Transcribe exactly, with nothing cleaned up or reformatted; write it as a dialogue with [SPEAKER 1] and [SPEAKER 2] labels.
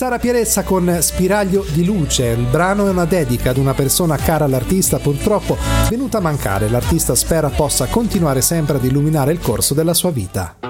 [SPEAKER 1] Clara Pierezza con Spiraglio di luce. Il brano è una dedica ad una persona cara all'artista, purtroppo venuta a mancare. L'artista spera possa continuare sempre ad illuminare il corso della sua vita.